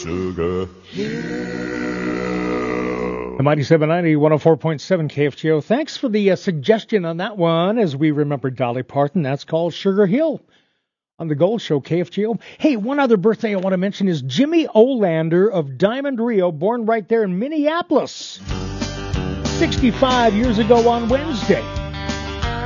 Sugar Hill. The Mighty 790, 104.7 KFGO. Thanks for the suggestion on that one as we remember Dolly Parton. That's called Sugar Hill on the Gold Show, KFGO. Hey, one other birthday I want to mention is Jimmy Olander of Diamond Rio, born right there in Minneapolis. 65 years ago on Wednesday.